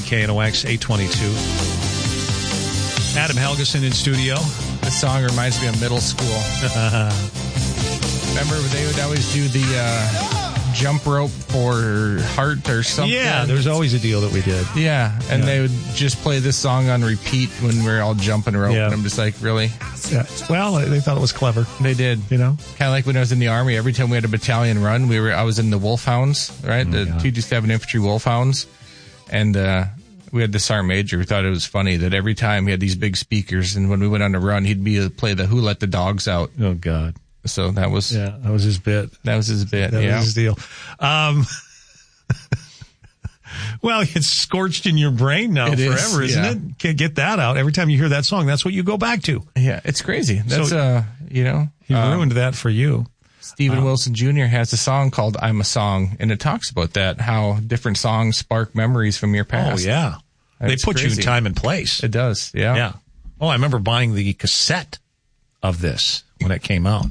KNOX 822. Adam Helgeson in studio. This song reminds me of middle school. Remember, they would always do the jump rope for heart or something? Yeah, there's always a deal that we did. Yeah, and they would just play this song on repeat when we were all jumping rope. Yeah. And I'm just like, really? Yeah. Well, they thought it was clever. They did. You know? Kind of like when I was in the Army. Every time we had a battalion run, I was in the Wolfhounds, right? Oh, the 227 Infantry Wolfhounds. And we had the Sergeant Major who thought it was funny that every time he had these big speakers, and when we went on a run, he'd play the Who Let the Dogs Out. Oh, God. So that was... Yeah, that was his bit. That was his bit, That was his deal. Well, it's scorched in your brain now forever, isn't it? Can't get that out. Every time you hear that song, that's what you go back to. Yeah, it's crazy. That's, He ruined that for you. Stephen Wilson Jr. has a song called I'm a Song, and it talks about that, how different songs spark memories from your past. Oh, yeah. They put crazy. you in time and place. It does, yeah. Yeah. Oh, I remember buying the cassette of this when it came out.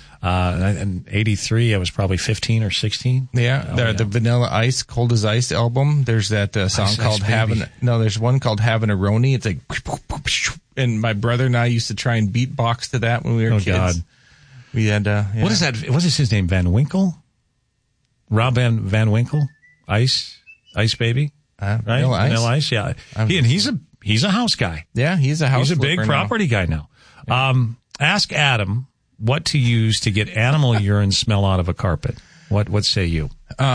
In 83, I was probably 15 or 16. Yeah, the Vanilla Ice, Cold as Ice album. There's that song called there's one called Having a Roni. It's like, and my brother and I used to try and beatbox to that when we were kids. God. We had, What is that? What is his name? Van Winkle? Rob Van Winkle? Ice Baby? Right? Vanilla Ice, yeah. He's a house guy. Yeah, he's a house. He's a big property guy now. Ask Adam what to use to get animal urine smell out of a carpet. What say you?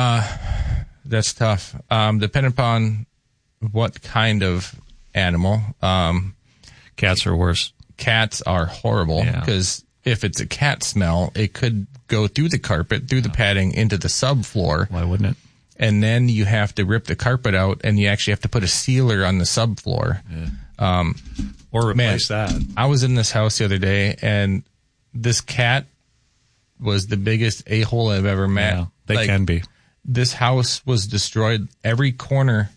That's tough. Depending upon what kind of animal. Cats are worse. Cats are horrible because if it's a cat smell, it could go through the carpet, through the padding, into the subfloor. Why wouldn't it? And then you have to rip the carpet out, and you actually have to put a sealer on the subfloor. Yeah. Or replace that. I was in this house the other day, and this cat was the biggest a-hole I've ever met. Yeah, they can be. This house was destroyed. Every corner,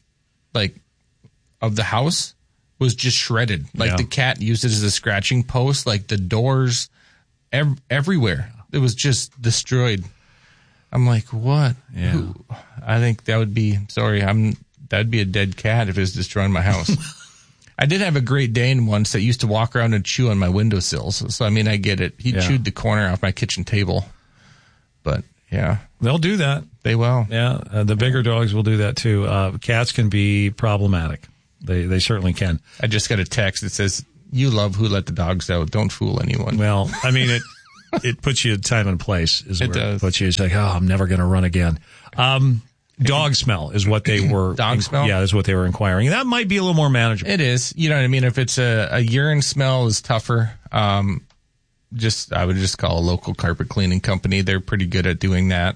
of the house was just shredded. The cat used it as a scratching post. The doors, everywhere. It was just destroyed. I'm like, what? Yeah. I think that would be, that'd be a dead cat if it was destroying my house. I did have a Great Dane once that used to walk around and chew on my windowsills. So, I get it. He chewed the corner off my kitchen table. But, yeah. They'll do that. They will. Yeah. The bigger dogs will do that, too. Cats can be problematic. They certainly can. I just got a text that says, you love Who Let the Dogs Out. Don't fool anyone. Well, it puts you in time and place. It does. It puts you, it's like, I'm never going to run again. Dog smell is what they were. Dog smell? Yeah, is what they were inquiring. That might be a little more manageable. It is. You know what I mean? If it's a urine smell is tougher. I would just call a local carpet cleaning company. They're pretty good at doing that.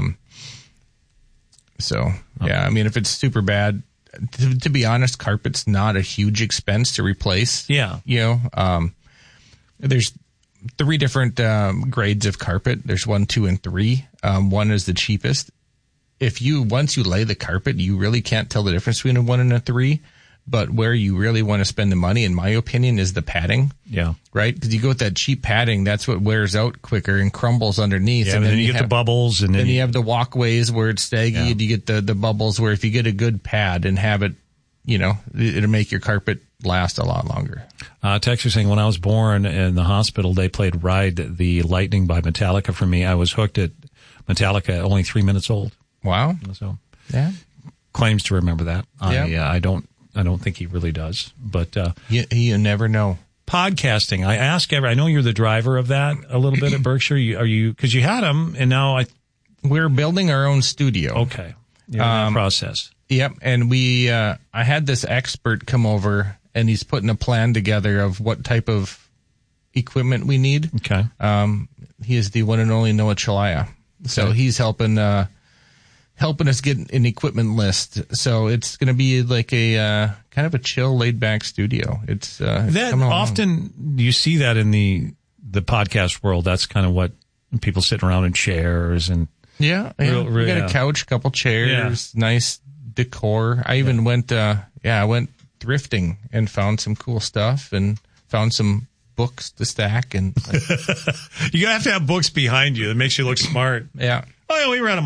If it's super bad, to be honest, carpet's not a huge expense to replace. Yeah. There's 3 different grades of carpet. There's 1, 2, and 3. 1 is the cheapest. Once you lay the carpet, you really can't tell the difference between a 1 and a 3. But where you really want to spend the money, in my opinion, is the padding. Yeah. Right? Because you go with that cheap padding, that's what wears out quicker and crumbles underneath. Yeah, and then you get the bubbles. And then you have the walkways where it's staggy, and you get the bubbles where if you get a good pad and have it, it'll make your carpet last a lot longer. Texter saying, when I was born in the hospital, they played Ride the Lightning by Metallica for me. I was hooked at Metallica at only 3 minutes old. Wow. So, yeah. Claims to remember that. Yeah. I don't think he really does. But you never know. Podcasting. I ask I know you're the driver of that a little bit at Berkshire. Are you? Because you had them, and now we're building our own studio. Okay. Yeah. Process. Yep. And I had this expert come over, and he's putting a plan together of what type of equipment we need. Okay. He is the one and only Noah Chalaya. So he's helping us get an equipment list. So it's going to be like a kind of a chill, laid back studio. It's that often you see that in the podcast world. That's kind of what people sitting around in chairs and we got a couch, couple chairs, nice decor. I even went thrifting and found some cool stuff and found some books to stack and you have to have books behind you that makes you look smart. Yeah. Oh yeah, we read them all.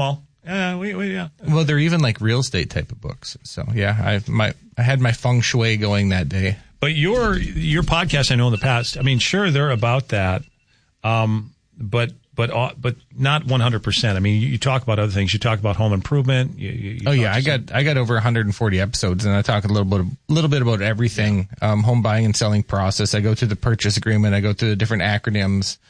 Yeah. Well, they're even like real estate type of books. So yeah, I had my feng shui going that day. But your podcast, I know in the past, I mean, sure, they're about that, but not 100%. I mean, you talk about other things. You talk about home improvement. I got over 140 episodes, and I talk a little bit about everything. Home buying and selling process. I go through the purchase agreement. I go through the different acronyms.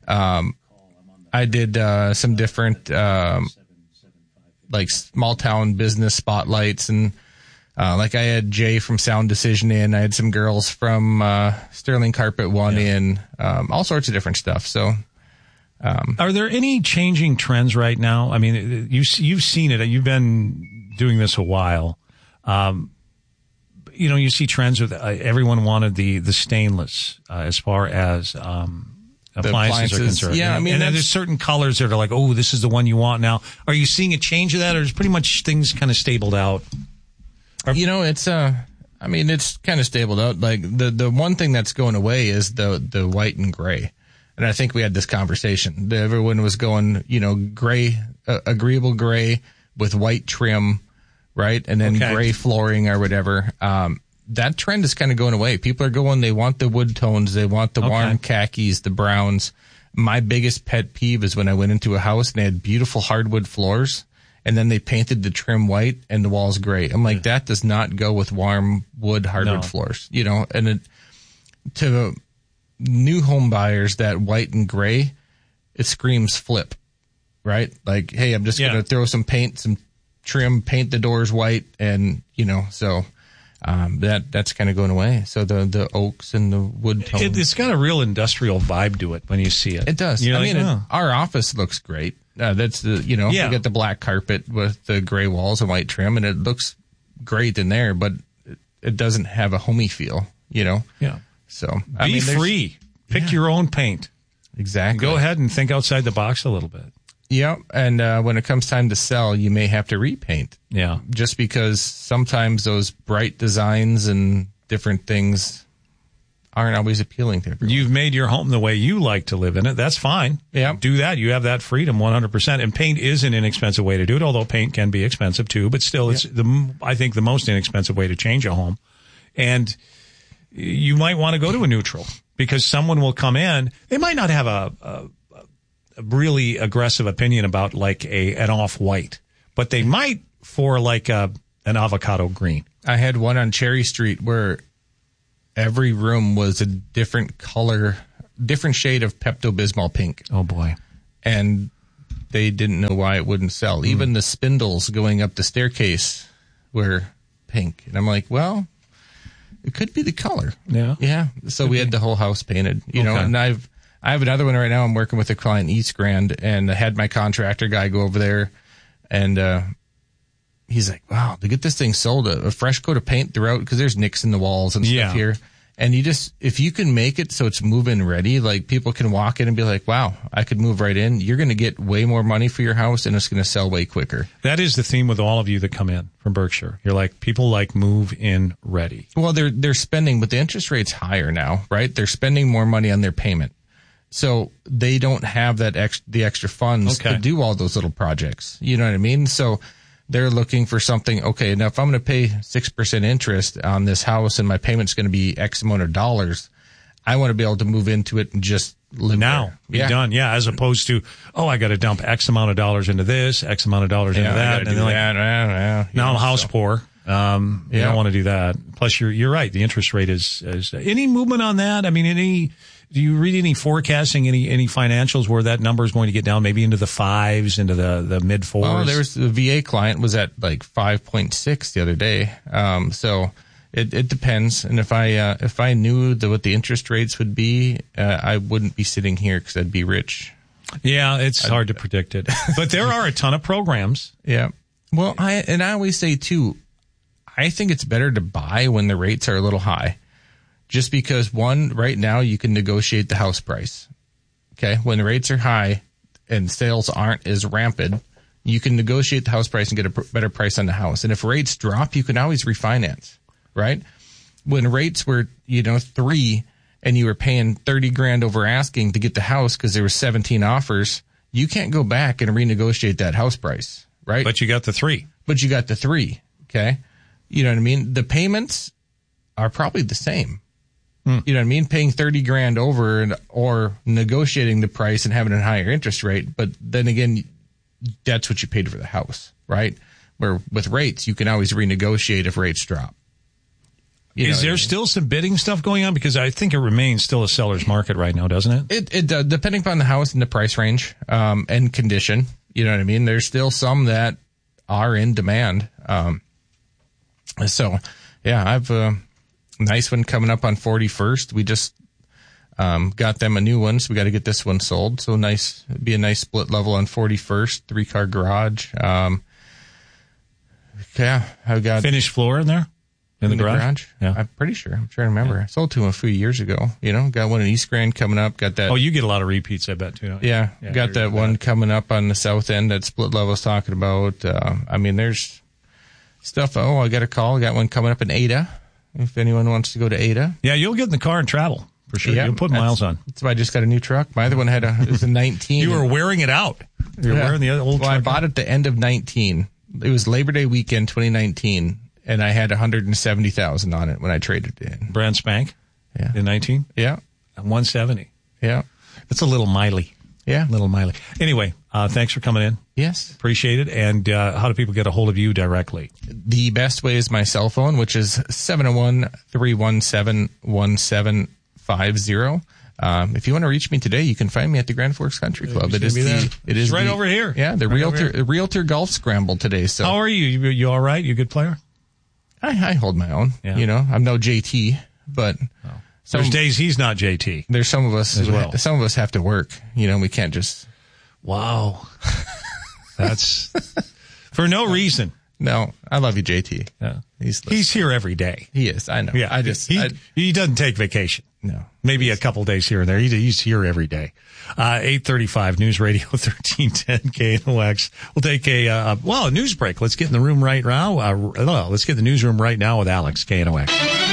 I did some different like small town business spotlights, and like I had Jay from Sound Decision in. I had some girls from Sterling Carpet One in. All sorts of different stuff. So. Are there any changing trends right now? I mean, you've seen it. You've been doing this a while. You see trends with everyone wanted the stainless as far as appliances are concerned. Yeah, I mean, and then there's certain colors that are like, oh, this is the one you want now. Are you seeing a change of that, or is pretty much things kind of stabled out? It's it's kind of stabled out. Like the one thing that's going away is the white and gray. And I think we had this conversation. Everyone was going, gray, agreeable gray with white trim, right? And then gray flooring or whatever. That trend is kind of going away. People are going, they want the wood tones. They want the warm khakis, the browns. My biggest pet peeve is when I went into a house and they had beautiful hardwood floors and then they painted the trim white and the walls gray. I'm like, that does not go with warm wood hardwood floors, and to new home buyers, that white and gray, it screams flip, right? Like, hey, I'm just going to throw some paint, some trim, paint the doors white, and, so that's kind of going away. So the oaks and the wood tone. It's got a real industrial vibe to it when you see it. It does. Our office looks great. That's we got the black carpet with the gray walls and white trim, and it looks great in there, but it doesn't have a homey feel, Yeah. So be free. Pick your own paint. Exactly. Go ahead and think outside the box a little bit. Yeah, and when it comes time to sell, you may have to repaint. Yeah. Just because sometimes those bright designs and different things aren't always appealing to everyone. You've made your home the way you like to live in it. That's fine. Yeah. Do that. You have that freedom 100%. And paint is an inexpensive way to do it, although paint can be expensive too. But still, it's I think the most inexpensive way to change a home. And you might want to go to a neutral because someone will come in. They might not have a really aggressive opinion about like an off-white, but they might for like an avocado green. I had one on Cherry Street where every room was a different color, different shade of Pepto-Bismol pink. Oh, boy. And they didn't know why it wouldn't sell. Even the spindles going up the staircase were pink. And I'm like, well, it could be the color. Yeah. Yeah. So we had the whole house painted, and I have another one right now. I'm working with a client in East Grand, and I had my contractor guy go over there, and he's like, wow, to get this thing sold, a fresh coat of paint throughout, because there's nicks in the walls and stuff here. And if you can make it so it's move-in ready, like people can walk in and be like, wow, I could move right in. You're going to get way more money for your house, and it's going to sell way quicker. That is the theme with all of you that come in from Berkshire. You're like, people like move-in ready. Well, they're spending, but the interest rate's higher now, right? They're spending more money on their payment. So they don't have the extra funds to do all those little projects. You know what I mean? So they're looking for something. Okay, now if I'm going to pay 6% interest on this house and my payment's going to be X amount of dollars, I want to be able to move into it and just live now. There. Be done. Yeah, as opposed to, I got to dump X amount of dollars into this, X amount of dollars into that. And now I'm house poor. You don't want to do that. Plus, you're right. The interest rate is any movement on that? I mean, do you read any forecasting, any financials where that number is going to get down maybe into the 5s, into the mid 4s? Oh, the VA client was at like 5.6 the other day. So it depends. And if I knew what the interest rates would be, I wouldn't be sitting here because I'd be rich. Yeah, it's hard to predict it. But there are a ton of programs. Yeah. Well, I always say too, I think it's better to buy when the rates are a little high. Just because, one, right now you can negotiate the house price. Okay? When the rates are high and sales aren't as rampant, you can negotiate the house price and get a better price on the house. And if rates drop, you can always refinance, right? When rates were, 3 and you were paying $30,000 over asking to get the house because there were 17 offers, you can't go back and renegotiate that house price, right? But you got the 3. Okay. You know what I mean? The payments are probably the same. You know what I mean? Paying $30,000 over or negotiating the price and having a higher interest rate. But then again, that's what you paid for the house, right? Where with rates, you can always renegotiate if rates drop. Is there still some bidding stuff going on? Because I think it remains still a seller's market right now, doesn't it? It does, depending upon the house and the price range and condition. You know what I mean? There's still some that are in demand. So, yeah, I've a nice one coming up on 41st. We just got them a new one, so we got to get this one sold. So nice, be a nice split level on 41st, 3-car garage. Yeah, I've got finished floor in there. In the garage? Yeah. I'm pretty sure. I'm trying to remember. I sold to him a few years ago. Got one in East Grand coming up. Got that. Oh, you get a lot of repeats, I bet, too. Yeah. Got that one coming up on the south end that split level I was talking about. There's stuff. Oh, I got a call. I got one coming up in Ada. If anyone wants to go to Ada. Yeah, you'll get in the car and travel. For sure. Yeah, you'll put miles on. That's why I just got a new truck. My other one it was a 19. You were wearing it out. You're wearing the old truck. Well, I bought it at the end of 19. It was Labor Day weekend, 2019. And I had $170,000 on it when I traded it in. Brand spank? Yeah. In 19? Yeah. 170. Yeah. That's a little miley. Yeah. Little miley. Anyway, thanks for coming in. Yes. Appreciate it. And how do people get a hold of you directly? The best way is my cell phone, which is 701-317-1750. If you want to reach me today, you can find me at the Grand Forks Country Club. It is right over here. Yeah, the Realtor Golf Scramble today. So how are you? You all right? You a good player? I hold my own. Yeah. I'm no JT, but there's days he's not JT. There's some of us as well. Some of us have to work. We can't just. Wow, that's for no reason. No, I love you, JT. Yeah. He's here every day. He is. I know. Yeah, he doesn't take vacation. No, maybe a couple days here and there. He's here every day. 8:35 News Radio 1310 KNOX. We'll take a news break. Let's get in the room right now. Let's get in the newsroom right now with Alex, KNOX.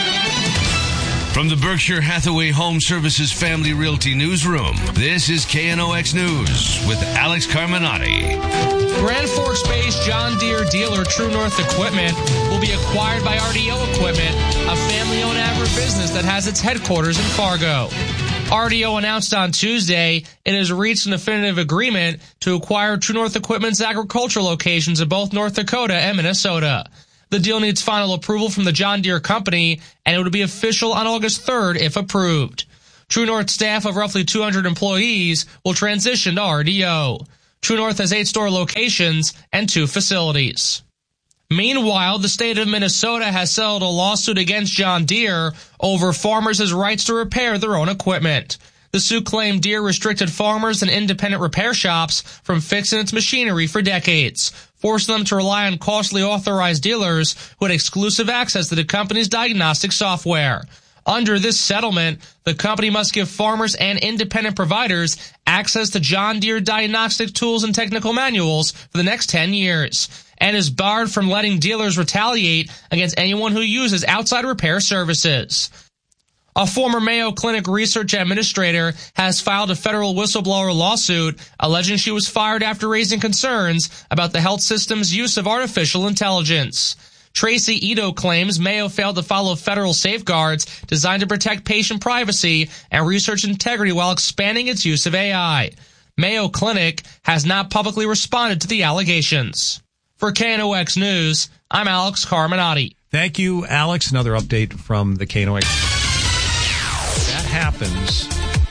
From the Berkshire Hathaway Home Services Family Realty Newsroom, this is KNOX News with Alex Carminati. Grand Forks-based John Deere dealer True North Equipment will be acquired by RDO Equipment, a family-owned agribusiness that has its headquarters in Fargo. RDO announced on Tuesday it has reached an definitive agreement to acquire True North Equipment's agricultural locations in both North Dakota and Minnesota. The deal needs final approval from the John Deere company, and it would be official on August 3rd if approved. True North staff of roughly 200 employees will transition to RDO. True North has 8 store locations and 2 facilities. Meanwhile, the state of Minnesota has settled a lawsuit against John Deere over farmers' rights to repair their own equipment. The suit claimed Deere restricted farmers and independent repair shops from fixing its machinery for decades, forcing them to rely on costly authorized dealers who had exclusive access to the company's diagnostic software. Under this settlement, the company must give farmers and independent providers access to John Deere diagnostic tools and technical manuals for the next 10 years, and is barred from letting dealers retaliate against anyone who uses outside repair services. A former Mayo Clinic research administrator has filed a federal whistleblower lawsuit alleging she was fired after raising concerns about the health system's use of artificial intelligence. Tracy Ito claims Mayo failed to follow federal safeguards designed to protect patient privacy and research integrity while expanding its use of AI. Mayo Clinic has not publicly responded to the allegations. For KNOX News, I'm Alex Carminati. Thank you, Alex. Another update from the KNOX. That happens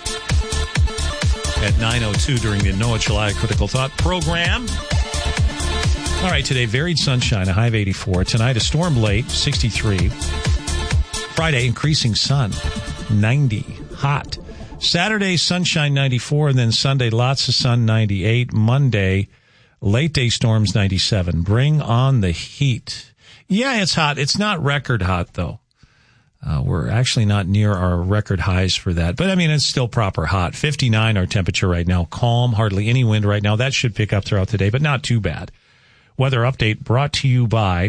at 9:02 during the Noah Chelliah Critical Thought program. All right, today, varied sunshine, a high of 84. Tonight, a storm late, 63. Friday, increasing sun, 90. Hot. Saturday, sunshine, 94. And then Sunday, lots of sun, 98. Monday, late day storms, 97. Bring on the heat. Yeah, it's hot. It's not record hot, though. We're actually not near our record highs for that. But, I mean, it's still proper hot. 59 our temperature right now. Calm, hardly any wind right now. That should pick up throughout the day, but not too bad. Weather update brought to you by,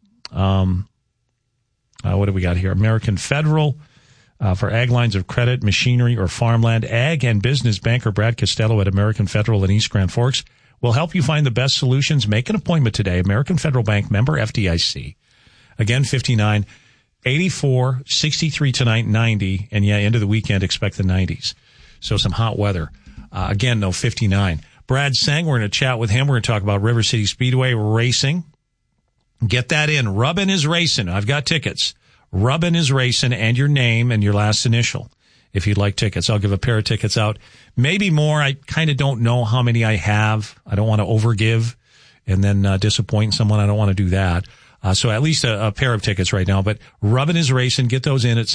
what do we got here? American Federal for ag lines of credit, machinery, or farmland. Ag and business banker Brad Costello at American Federal in East Grand Forks. We'll help you find the best solutions. Make an appointment today. American Federal Bank, member FDIC. Again, 59, 84, 63 tonight, 90. And yeah, end of the weekend, expect the 90s. So some hot weather. Again, no, 59. Brad Sang, we're going to chat with him. We're going to talk about River City Speedway racing. Get that in. Rubbin' is Racing. I've got tickets. Rubbin' is Racing and your name and your last initial. If you'd like tickets, I'll give a pair of tickets out. Maybe more. I kind of don't know how many I have. I don't want to overgive and then disappoint someone. I don't want to do that. So at least a pair of tickets right now. But Rubbin' is Racing. Get those in at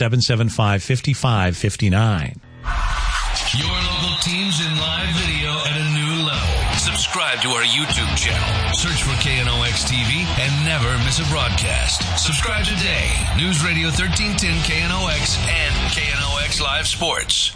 775-5559. Your local teams in live video at a new level. Subscribe to our YouTube channel. Search for KNOX TV and never miss a broadcast. Subscribe today. News Radio 1310 KNOX and KNOX Live Sports.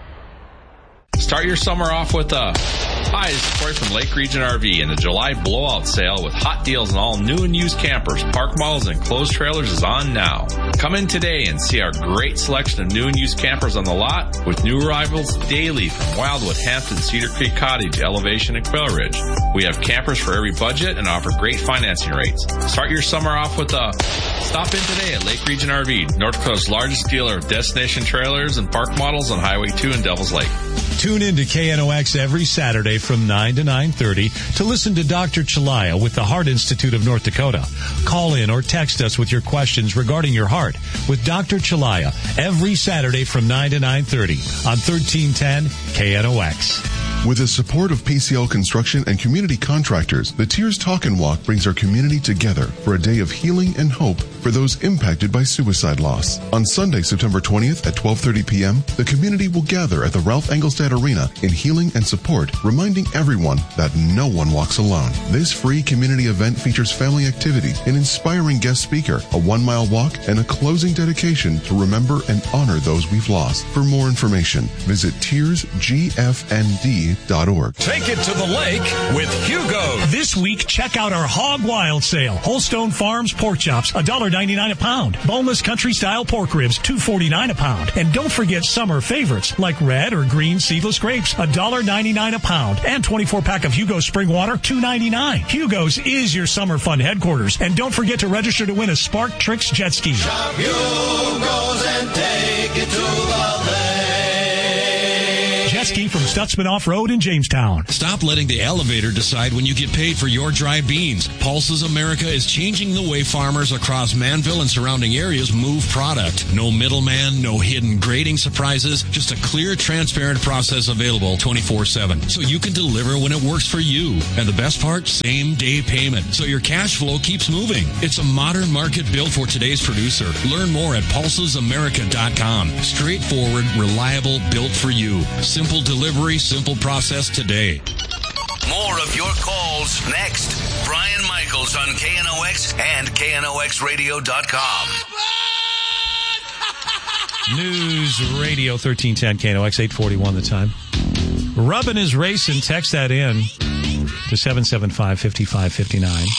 Start your summer off with Hi, this is Corey from Lake Region RV, and the July blowout sale with hot deals on all new and used campers, park models, and enclosed trailers is on now. Come in today and see our great selection of new and used campers on the lot with new arrivals daily from Wildwood, Hampton, Cedar Creek Cottage, Elevation, and Quail Ridge. We have campers for every budget and offer great financing rates. Start your summer off with Stop in today at Lake Region RV, North Dakota's largest dealer of destination trailers and park models on Highway 2 in Devils Lake. Tune in to KNOX every Saturday from 9 to 9:30 to listen to Dr. Chalaya with the Heart Institute of North Dakota. Call in or text us with your questions regarding your heart with Dr. Chalaya every Saturday from 9 to 9:30 on 1310 KNOX. With the support of PCL Construction and community contractors, the Tears Talk and Walk brings our community together for a day of healing and hope for those impacted by suicide loss. On Sunday, September 20th at 12:30 p.m., the community will gather at the Ralph Engelstad Arena in healing and support, reminding everyone that no one walks alone. This free community event features family activities, an inspiring guest speaker, a 1-mile walk, and a closing dedication to remember and honor those we've lost. For more information, visit tearsgfnd.org. Take it to the lake with Hugo. This week, check out our Hog Wild sale. Holstone Farms pork chops, $1.99 a pound. Boneless country style pork ribs, $2.49 a pound. And don't forget summer favorites like red or green seedless grapes, $1.99 a pound. And 24-pack of Hugo's spring water, $2.99. Hugo's is your summer fun headquarters. And don't forget to register to win a Spark Tricks jet ski. Shop Hugo's and take it to the lake. Jet ski from Stutzman Off-Road in Jamestown. Stop letting the elevator decide when you get paid for your dry beans. Pulses America is changing the way farmers across Manville and surrounding areas move product. No middleman, no hidden grading surprises, just a clear, transparent process available 24/7. So you can deliver when it works for you. And the best part, same-day payment. So your cash flow keeps moving. It's a modern market built for today's producer. Learn more at pulsesamerica.com. Straightforward, reliable, built for you. Simple delivery, simple process today. More of your calls next. Brian Michaels on KNOX and KNOXradio.com. News Radio 1310 KNOX 841 the time. Rubbin' is Racing. Text that in to 775-5559.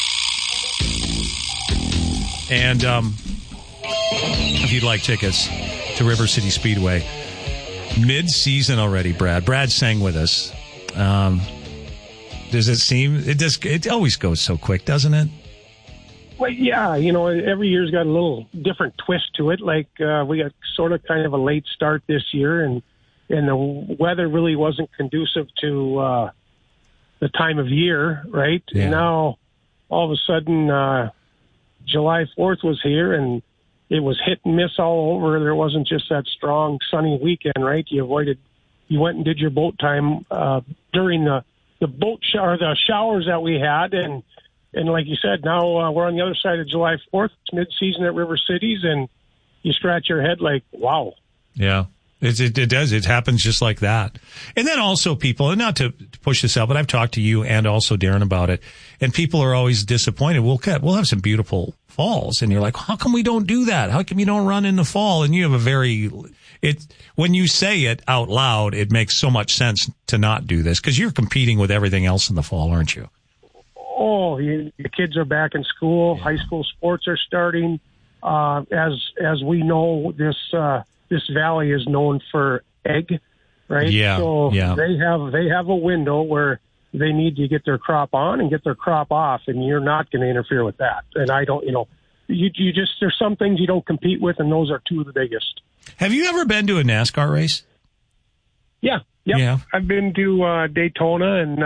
And if you'd like tickets to River City Speedway. Mid-season already, Brad. Brad sang with us. Does it seem... It always goes so quick, doesn't it? Well, yeah. Every year's got a little different twist to it. Like, we got sort of kind of a late start this year, and the weather really wasn't conducive to the time of year, right? Yeah. And now, all of a sudden, July 4th was here, and it was hit and miss all over. There wasn't just that strong sunny weekend, right? You went and did your boat time during the boat shower, the showers that we had, and like you said, now we're on the other side of July 4th. It's mid-season at River Cities, and you scratch your head like, wow. Yeah. It does. It happens just like that. And then also people, and not to push this out, but I've talked to you and also Darren about it, and people are always disappointed. We'll have some beautiful falls, and you're like, how come we don't do that? How come you don't run in the fall? And you have when you say it out loud, it makes so much sense to not do this because you're competing with everything else in the fall, aren't you? Oh, your kids are back in school. Yeah. High school sports are starting. As we know, this valley is known for egg, right? Yeah. So yeah. they have a window where they need to get their crop on and get their crop off, and you're not going to interfere with that. And I don't, you just, there's some things you don't compete with, and those are two of the biggest. Have you ever been to a NASCAR race? Yeah. Yep. Yeah. I've been to Daytona, and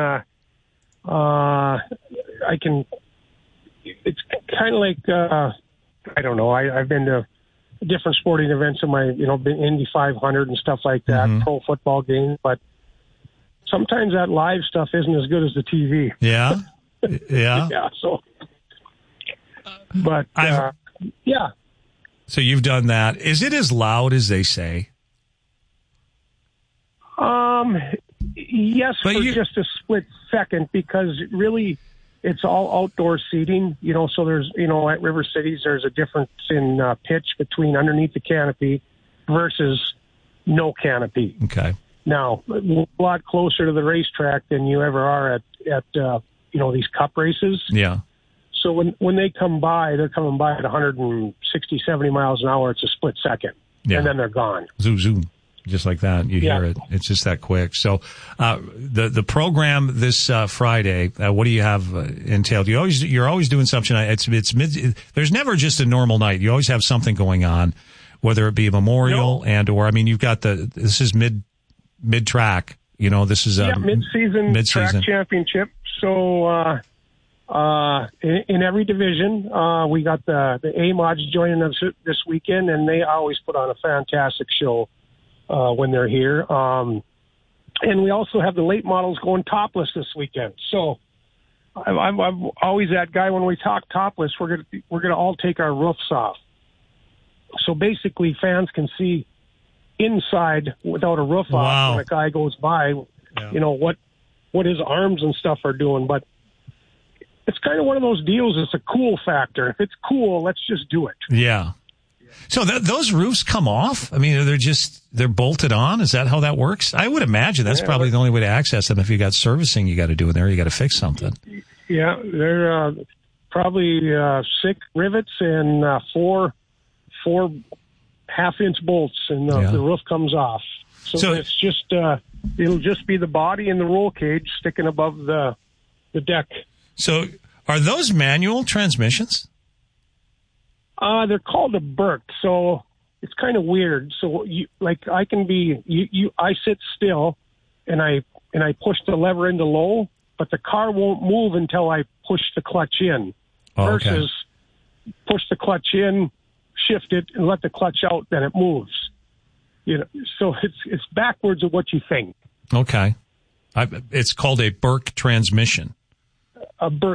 it's kind of like, I don't know. I've been to different sporting events in my, been Indy 500 and stuff like that, pro football games, but sometimes that live stuff isn't as good as the TV. Yeah. Yeah. Yeah. So, but, yeah. So you've done that. Is it as loud as they say? Yes, but just a split second, because really it's all outdoor seating, so there's, at River Cities, there's a difference in pitch between underneath the canopy versus no canopy. Okay. Now, a lot closer to the racetrack than you ever are at these cup races. Yeah. So when they come by, they're coming by at 160, 70 miles an hour. It's a split second. Yeah. And then they're gone. Zoom, zoom. Just like that. You hear it. It's just that quick. So, the program this, Friday, what do you have entailed? You're always doing something. There's never just a normal night. You always have something going on, whether it be a memorial or you've got this is mid track, this is mid-season track championship. So, in every division, we got the A-Mods joining us this weekend, and they always put on a fantastic show when they're here. And we also have the late models going topless this weekend. So I'm always that guy when we talk topless, we're gonna all take our roofs off. So basically fans can see inside without a roof off when a guy goes by, what his arms and stuff are doing. But it's kind of one of those deals. It's a cool factor. If it's cool, let's just do it. Yeah. So those roofs come off? I mean, they're bolted on? Is that how that works? I would imagine that's probably the only way to access them. If you got servicing you got to do in there, you got to fix something. Yeah, they're probably 6 rivets and 4 half-inch bolts, and the roof comes off. So it's just it'll just be the body and the roll cage sticking above the deck. So are those manual transmissions? They're called a Burke, so it's kind of weird. So I can be, I sit still and I push the lever into low, but the car won't move until I push the clutch in versus push the clutch in, shift it and let the clutch out, then it moves. So it's backwards of what you think. Okay. It's called a Burke transmission. A Burke.